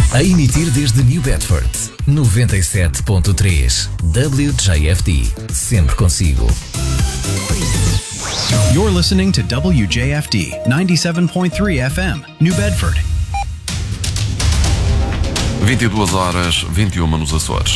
A emitir desde New Bedford, 97.3 WJFD, sempre consigo. You're listening to WJFD 97.3 FM, New Bedford. 22h21 nos Açores.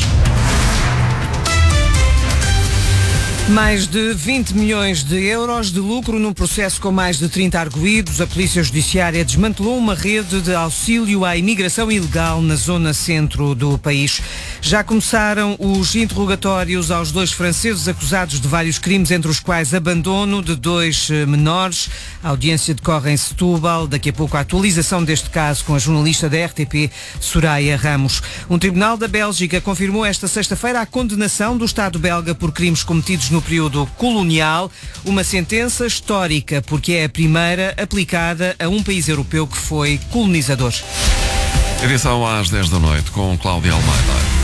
Mais de 20 milhões de euros de lucro num processo com mais de 30 arguidos. A Polícia Judiciária desmantelou uma rede de auxílio à imigração ilegal na zona centro do país. Já começaram os interrogatórios aos 2 franceses acusados de vários crimes, entre os quais abandono de 2 menores. A audiência decorre em Setúbal. Daqui a pouco a atualização deste caso com a jornalista da RTP, Soraya Ramos. Um tribunal da Bélgica confirmou esta sexta-feira a condenação do Estado belga por crimes cometidos no período colonial, uma sentença histórica porque é a primeira aplicada a um país europeu que foi colonizador. Edição às 10 da noite com Cláudia Almeida.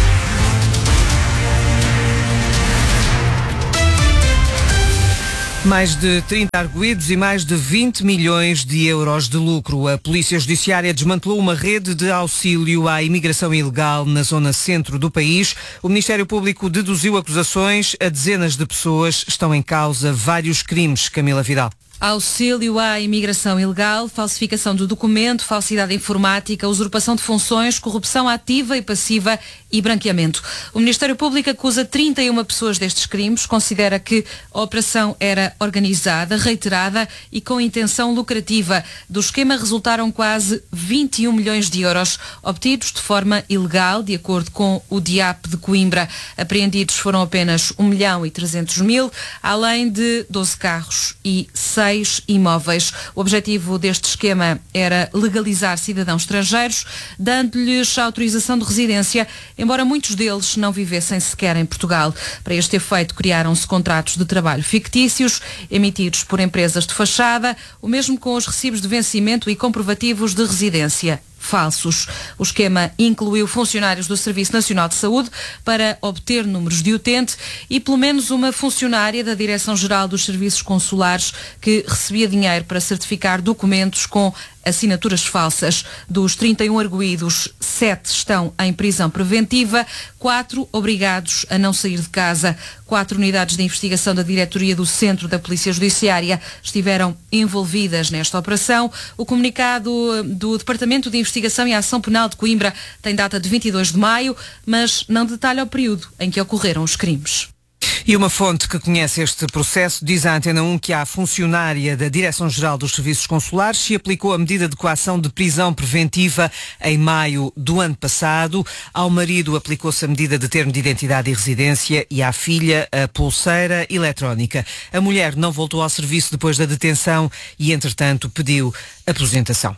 Mais de 30 arguidos e mais de 20 milhões de euros de lucro. A Polícia Judiciária desmantelou uma rede de auxílio à imigração ilegal na zona centro do país. O Ministério Público deduziu acusações a dezenas de pessoas. Estão em causa vários crimes. Camila Vidal. Auxílio à imigração ilegal, falsificação do documento, falsidade informática, usurpação de funções, corrupção ativa e passiva e branqueamento. O Ministério Público acusa 31 pessoas destes crimes, considera que a operação era organizada, reiterada e com intenção lucrativa. Do esquema resultaram quase 21 milhões de euros, obtidos de forma ilegal, de acordo com o DIAP de Coimbra. Apreendidos foram apenas 1.300.000, além de 12 carros e 6 imóveis. O objetivo deste esquema era legalizar cidadãos estrangeiros, dando-lhes autorização de residência, embora muitos deles não vivessem sequer em Portugal. Para este efeito, criaram-se contratos de trabalho fictícios, emitidos por empresas de fachada, o mesmo com os recibos de vencimento e comprovativos de residência falsos. O esquema incluiu funcionários do Serviço Nacional de Saúde para obter números de utente e pelo menos uma funcionária da Direção-Geral dos Serviços Consulares que recebia dinheiro para certificar documentos com assinaturas falsas. Dos 31 arguidos, 7 estão em prisão preventiva, 4 obrigados a não sair de casa. 4 unidades de investigação da Diretoria do Centro da Polícia Judiciária estiveram envolvidas nesta operação. O comunicado do Departamento de Investigação e Ação Penal de Coimbra tem data de 22 de maio, mas não detalha o período em que ocorreram os crimes. E uma fonte que conhece este processo diz à Antena 1 que a funcionária da Direção-Geral dos Serviços Consulares se aplicou a medida de coação de prisão preventiva em maio do ano passado. Ao marido aplicou-se a medida de termo de identidade e residência e à filha a pulseira eletrónica. A mulher não voltou ao serviço depois da detenção e, entretanto, pediu aposentação.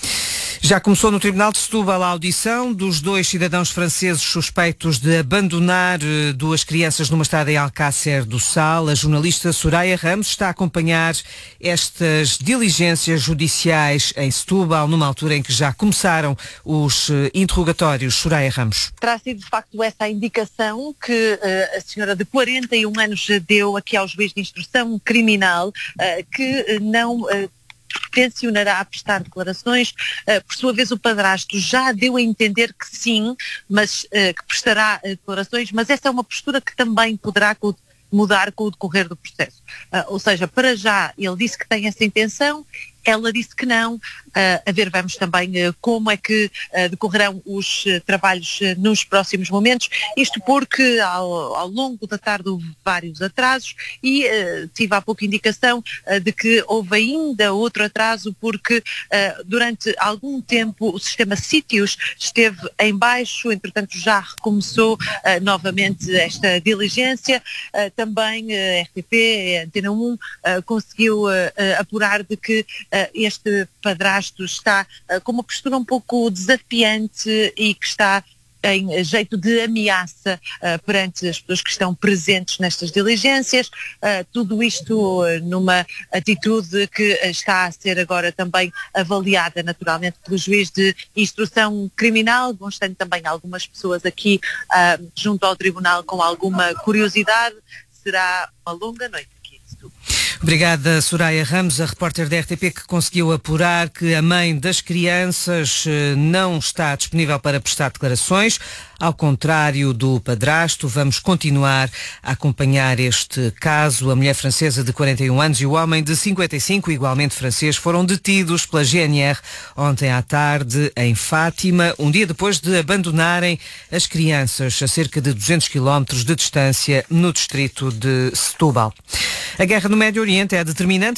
Já começou no Tribunal de Setúbal a audição dos 2 cidadãos franceses suspeitos de abandonar 2 crianças numa estrada em Alcácer do Sal. A jornalista Soraya Ramos está a acompanhar estas diligências judiciais em Setúbal, numa altura em que já começaram os interrogatórios. Soraya Ramos. Terá sido de facto essa a indicação que a senhora de 41 anos deu aqui ao juiz de instrução criminal, que não tencionará a prestar declarações. Por sua vez, o padrasto já deu a entender que sim, mas que prestará declarações, mas essa é uma postura que também poderá mudar com o decorrer do processo. Ou seja, para já ele disse que tem essa intenção, ela disse que não. A ver, vamos também como é que decorrerão os trabalhos nos próximos momentos. Isto porque ao longo da tarde houve vários atrasos e tive há pouco indicação de que houve ainda outro atraso porque durante algum tempo o sistema Sítios esteve em baixo, entretanto já recomeçou novamente esta diligência. Também a RTP, a Antena 1, conseguiu apurar de que este padrasto está com uma postura um pouco desafiante e que está em jeito de ameaça perante as pessoas que estão presentes nestas diligências. Tudo isto numa atitude que está a ser agora também avaliada naturalmente pelo juiz de instrução criminal, constando também algumas pessoas aqui junto ao tribunal com alguma curiosidade. Será uma longa noite aqui em Setúbal. Obrigada, Soraya Ramos, a repórter da RTP que conseguiu apurar que a mãe das crianças não está disponível para prestar declarações. Ao contrário do padrasto, vamos continuar a acompanhar este caso. A mulher francesa de 41 anos e o homem de 55, igualmente francês, foram detidos pela GNR ontem à tarde em Fátima, um dia depois de abandonarem as crianças a cerca de 200 quilómetros de distância no distrito de Setúbal. A guerra no Médio Oriente é determinante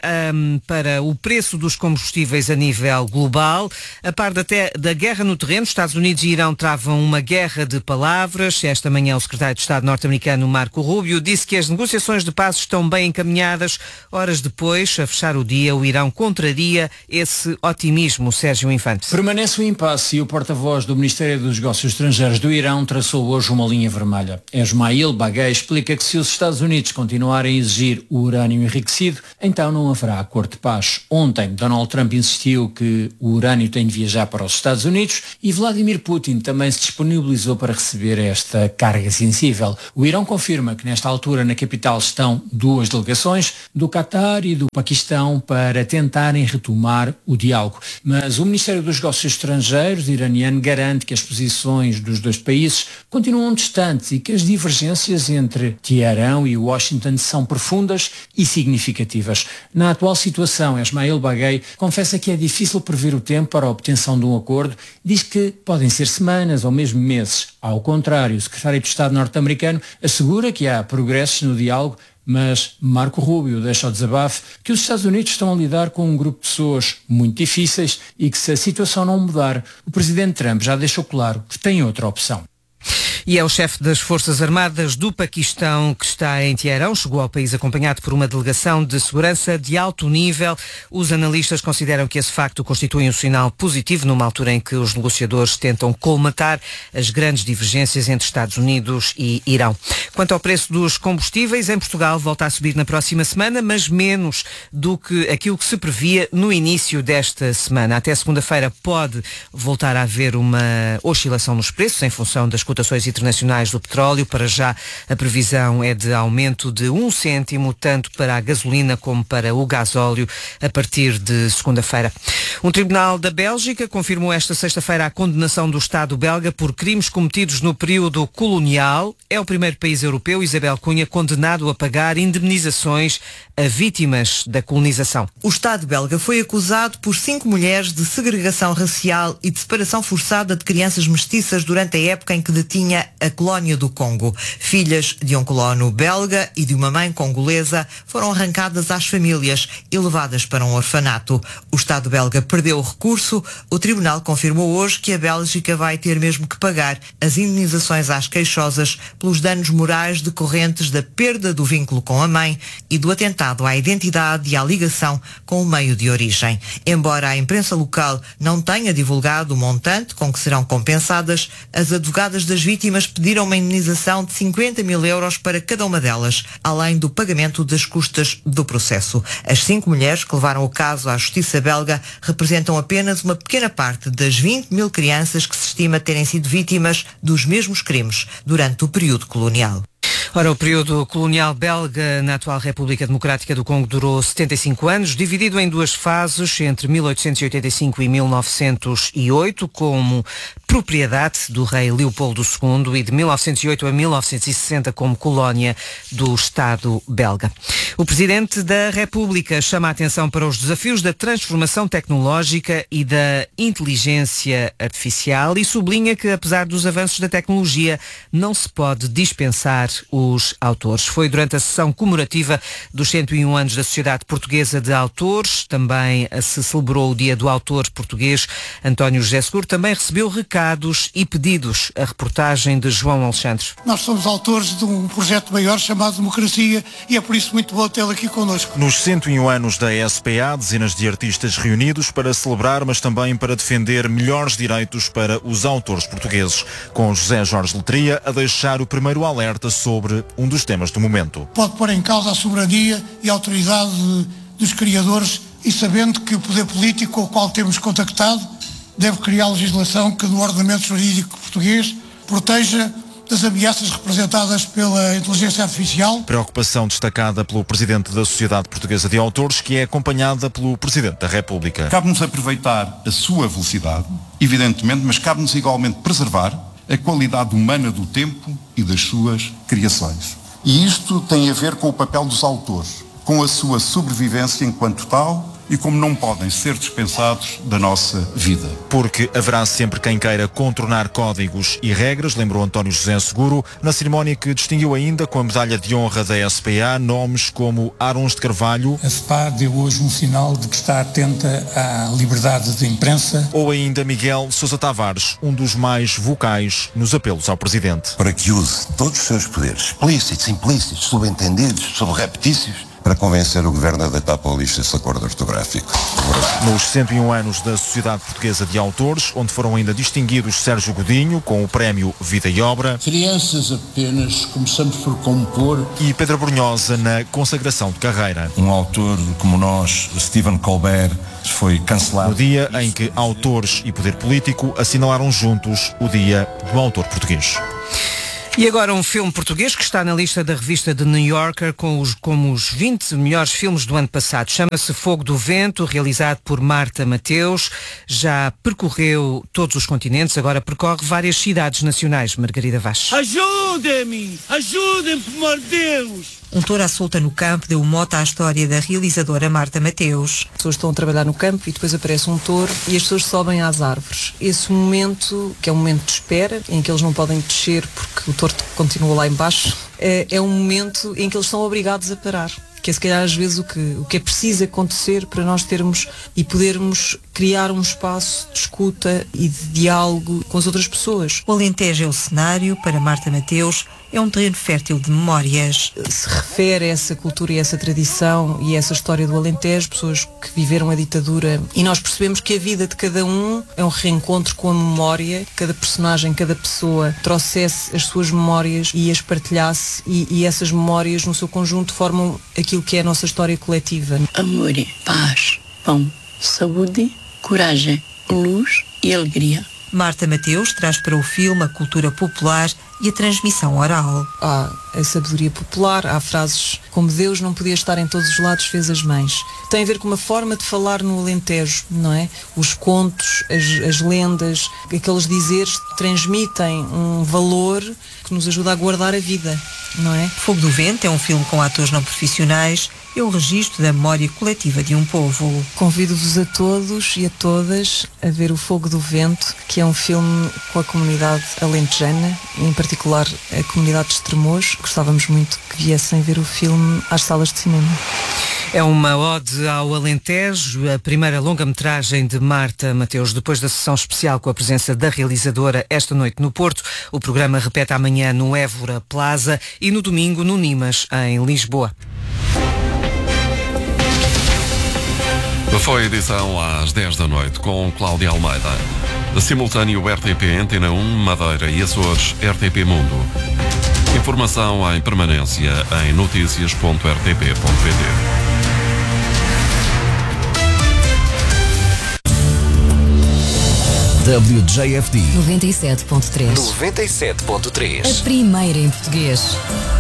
para o preço dos combustíveis a nível global. A par da guerra no terreno, Estados Unidos e Irão travam uma guerra de palavras. Esta manhã o secretário de Estado norte-americano Marco Rubio disse que as negociações de paz estão bem encaminhadas. Horas depois, a fechar o dia, o Irão contraria esse otimismo. Sérgio Infante. Permanece o impasse e o porta-voz do Ministério dos Negócios Estrangeiros do Irão traçou hoje uma linha vermelha. Esmail Baghei explica que se os Estados Unidos continuarem a exigir o urânio enriquecido, então não haverá acordo de paz. Ontem, Donald Trump insistiu que o urânio tem de viajar para os Estados Unidos e Vladimir Putin também se disponibilizou para receber esta carga sensível. O Irão confirma que nesta altura na capital estão duas delegações, do Qatar e do Paquistão, para tentarem retomar o diálogo. Mas o Ministério dos Negócios Estrangeiros iraniano garante que as posições dos dois países continuam distantes e que as divergências entre Teherão e Washington são profundas e significativas. Na atual situação, Esmail Baghei confessa que é difícil prever o tempo para a obtenção de um acordo, diz que podem ser semanas ou mesmo meses. Ao contrário, o secretário de Estado norte-americano assegura que há progressos no diálogo, mas Marco Rubio deixa ao desabafo que os Estados Unidos estão a lidar com um grupo de pessoas muito difíceis e que se a situação não mudar, o presidente Trump já deixou claro que tem outra opção. E é o chefe das Forças Armadas do Paquistão que está em Teherão. Chegou ao país acompanhado por uma delegação de segurança de alto nível. Os analistas consideram que esse facto constitui um sinal positivo numa altura em que os negociadores tentam colmatar as grandes divergências entre Estados Unidos e Irão. Quanto ao preço dos combustíveis, em Portugal volta a subir na próxima semana, mas menos do que aquilo que se previa no início desta semana. Até segunda-feira pode voltar a haver uma oscilação nos preços em função das cotações internacionais do petróleo. Para já a previsão é de aumento de 1 cêntimo tanto para a gasolina como para o gasóleo a partir de segunda-feira. Um tribunal da Bélgica confirmou esta sexta-feira a condenação do Estado belga por crimes cometidos no período colonial. É o primeiro país europeu, Isabel Cunha, condenado a pagar indemnizações a vítimas da colonização. O Estado belga foi acusado por 5 mulheres de segregação racial e de separação forçada de crianças mestiças durante a época em que detinha a colónia do Congo. Filhas de um colono belga e de uma mãe congolesa foram arrancadas às famílias e levadas para um orfanato. O Estado belga perdeu o recurso. O tribunal confirmou hoje que a Bélgica vai ter mesmo que pagar as indemnizações às queixosas pelos danos morais decorrentes da perda do vínculo com a mãe e do atentado à identidade e à ligação com o meio de origem. Embora a imprensa local não tenha divulgado o montante com que serão compensadas, as advogadas das vítimas pediram uma indemnização de 50 mil euros para cada uma delas, além do pagamento das custas do processo. As 5 mulheres que levaram o caso à justiça belga representam apenas uma pequena parte das 20 mil crianças que se estima terem sido vítimas dos mesmos crimes durante o período colonial. Ora, o período colonial belga na atual República Democrática do Congo durou 75 anos, dividido em 2 fases, entre 1885 e 1908, como propriedade do rei Leopoldo II, e de 1908 a 1960 como colónia do Estado belga. O Presidente da República chama a atenção para os desafios da transformação tecnológica e da inteligência artificial e sublinha que, apesar dos avanços da tecnologia, não se pode dispensar os autores. Foi durante a sessão comemorativa dos 101 anos da Sociedade Portuguesa de Autores. Também se celebrou o Dia do Autor Português. António José Seguro também recebeu recados e pedidos. A reportagem de João Alexandre. Nós somos autores de um projeto maior chamado Democracia e é por isso muito bom tê-lo aqui connosco. Nos 101 anos da SPA, dezenas de artistas reunidos para celebrar, mas também para defender melhores direitos para os autores portugueses. Com José Jorge Letria a deixar o primeiro alerta sobre um dos temas do momento. Pode pôr em causa a soberania e a autoridade dos criadores e sabendo que o poder político com o qual temos contactado deve criar legislação que no ordenamento jurídico português proteja das ameaças representadas pela inteligência artificial. Preocupação destacada pelo Presidente da Sociedade Portuguesa de Autores, que é acompanhada pelo Presidente da República. Cabe-nos aproveitar a sua velocidade, evidentemente, mas cabe-nos igualmente preservar a qualidade humana do tempo e das suas criações. E isto tem a ver com o papel dos autores, com a sua sobrevivência enquanto tal e como não podem ser dispensados da nossa vida. Porque haverá sempre quem queira contornar códigos e regras, lembrou António José Seguro, na cerimónia que distinguiu ainda com a medalha de honra da SPA nomes como Arons de Carvalho. A SPA deu hoje um sinal de que está atenta à liberdade de imprensa. Ou ainda Miguel Sousa Tavares, um dos mais vocais nos apelos ao Presidente. Para que use todos os seus poderes, explícitos, implícitos, subentendidos, subreptícios, para convencer o Governo a deitar para o lixo esse acordo ortográfico. Nos 101 anos da Sociedade Portuguesa de Autores, onde foram ainda distinguidos Sérgio Godinho, com o prémio Vida e Obra. Crianças apenas, começamos por compor. E Pedro Brunhosa na consagração de carreira. Um autor como nós, Stephen Colbert, foi cancelado. No dia em que autores e poder político assinalaram juntos o Dia do Autor Português. E agora um filme português que está na lista da revista The New Yorker como os 20 melhores filmes do ano passado. Chama-se Fogo do Vento, realizado por Marta Mateus. Já percorreu todos os continentes, agora percorre várias cidades nacionais. Margarida Vaz. Ajudem-me, por amor de Deus! Um touro à solta no campo deu mote à história da realizadora Marta Mateus. As pessoas estão a trabalhar no campo e depois aparece um touro e as pessoas sobem às árvores. Esse momento, que é um momento de espera, em que eles não podem descer porque o touro continua lá embaixo, é um momento em que eles são obrigados a parar. Que é se calhar às vezes o que é preciso acontecer para nós termos e podermos criar um espaço de escuta e de diálogo com as outras pessoas. O Alentejo é o cenário, para Marta Mateus, é um terreno fértil de memórias. Se refere a essa cultura e a essa tradição e a essa história do Alentejo, pessoas que viveram a ditadura, e nós percebemos que a vida de cada um é um reencontro com a memória, cada personagem, cada pessoa trouxesse as suas memórias e as partilhasse e essas memórias no seu conjunto formam aquilo que é a nossa história coletiva. Amor, paz, pão, saúde, coragem, luz e alegria. Marta Mateus traz para o filme a cultura popular e a transmissão oral. Há a sabedoria popular, há frases como Deus não podia estar em todos os lados, fez as mães. Tem a ver com uma forma de falar no Alentejo, não é? Os contos, as lendas, aqueles dizeres transmitem um valor que nos ajuda a guardar a vida, não é? Fogo do Vento é um filme com atores não profissionais, é o registro da memória coletiva de um povo. Convido-vos a todos e a todas a ver o Fogo do Vento, que é um filme com a comunidade alentejana, em particular a comunidade de Estremoz. Gostávamos muito que viessem ver o filme às salas de cinema. É uma ode ao Alentejo, a primeira longa-metragem de Marta Mateus. Depois da sessão especial com a presença da realizadora esta noite no Porto, o programa repete amanhã no Évora Plaza e no domingo no Nimas, em Lisboa. Foi a edição às 10 da noite com Cláudia Almeida. Simultâneo RTP Antena 1, Madeira e Açores, RTP Mundo. Informação em permanência em noticias.rtp.pt. WJFD 97.3. 97.3. A primeira em português.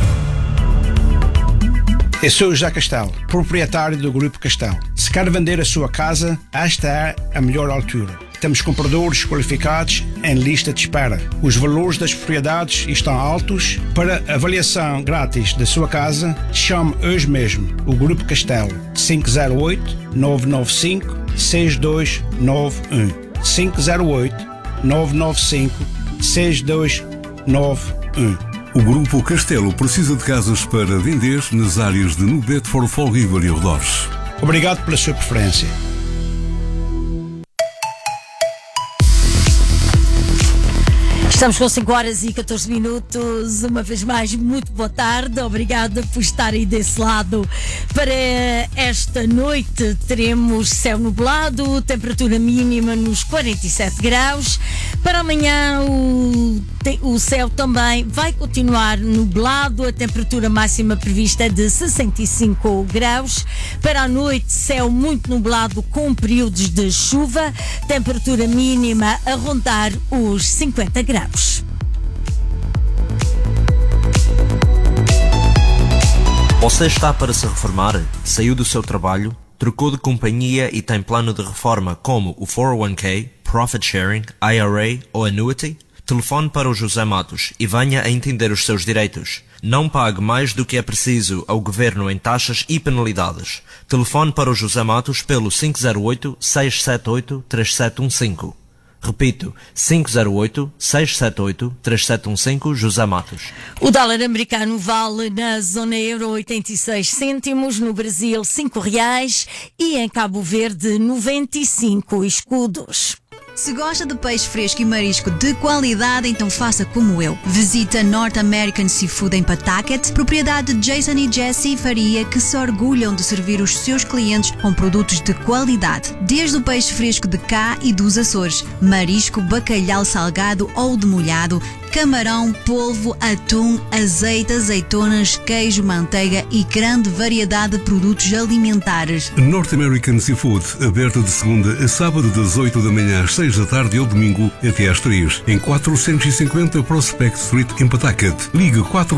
Eu sou o José Castelo, proprietário do Grupo Castelo. Se quer vender a sua casa, esta é a melhor altura. Temos compradores qualificados em lista de espera. Os valores das propriedades estão altos. Para avaliação grátis da sua casa, chame hoje mesmo o Grupo Castelo 508-995-6291. 508-995-6291. O Grupo Castelo precisa de casas para vender nas áreas de New Bedford, Fall River e arredores. Obrigado pela sua preferência. Estamos com 5 horas e 14 minutos. Uma vez mais, muito boa tarde. Obrigada por estarem desse lado. Para esta noite teremos céu nublado, temperatura mínima nos 47 graus. Para amanhã o céu também vai continuar nublado, a temperatura máxima prevista é de 65 graus. Para a noite, céu muito nublado com períodos de chuva, temperatura mínima a rondar os 50 graus. Você está para se reformar? Saiu do seu trabalho? Trocou de companhia e tem plano de reforma como o 401k, Profit Sharing, IRA ou Annuity? Telefone para o José Matos e venha a entender os seus direitos. Não pague mais do que é preciso ao Governo em taxas e penalidades. Telefone para o José Matos pelo 508-678-3715. Repito, 508-678-3715, José Matos. O dólar americano vale na zona euro 86 cêntimos, no Brasil R$5 e em Cabo Verde 95 escudos. Se gosta de peixe fresco e marisco de qualidade, então faça como eu. Visita North American Seafood em Pawtucket, propriedade de Jason e Jessie Faria, que se orgulham de servir os seus clientes com produtos de qualidade. Desde o peixe fresco de cá e dos Açores, marisco, bacalhau salgado ou demolhado, camarão, polvo, atum, azeite, azeitonas, queijo, manteiga e grande variedade de produtos alimentares. North American Seafood, aberto de segunda a sábado das 8 da manhã às 6 da tarde ou domingo até às 3, em 450 Prospect Street em Pawtucket. Ligue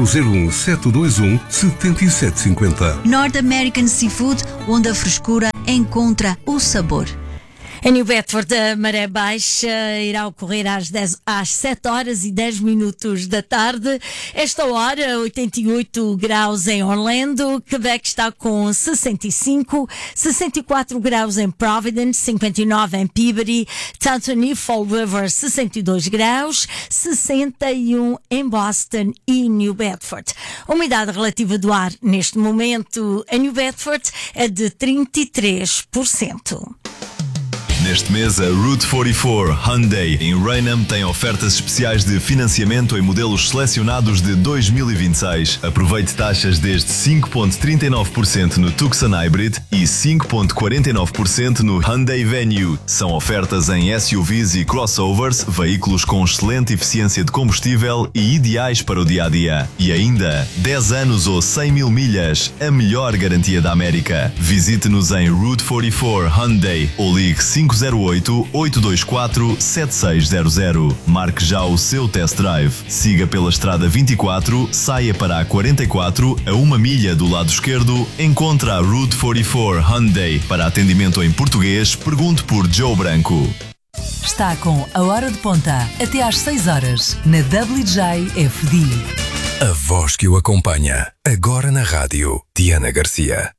401-721-7750. North American Seafood, onde a frescura encontra o sabor. Em New Bedford, a maré baixa irá ocorrer às 7 horas e 10 minutos da tarde. Esta hora, 88 graus em Orlando, Quebec está com 65, 64 graus em Providence, 59 em Peabody, Taunton e Fall River, 62 graus, 61 em Boston e New Bedford. A umidade relativa do ar neste momento em New Bedford é de 33%. Neste mês, a Route 44 Hyundai em Raynham tem ofertas especiais de financiamento em modelos selecionados de 2026. Aproveite taxas desde 5,39% no Tucson Hybrid e 5,49% no Hyundai Venue. São ofertas em SUVs e crossovers, veículos com excelente eficiência de combustível e ideais para o dia-a-dia. E ainda, 10 anos ou 100 mil milhas, a melhor garantia da América. Visite-nos em Route 44 Hyundai ou ligue 508-824-7600. Marque já o seu test drive. Siga pela Estrada 24, saia para a 44, a 1 milha do lado esquerdo, encontra a Route 44 Hyundai. Para atendimento em português, pergunte por Joe Branco. Está com a Hora de Ponta, até às 6 horas, na WJFD. A voz que o acompanha, agora na rádio, Diana Garcia.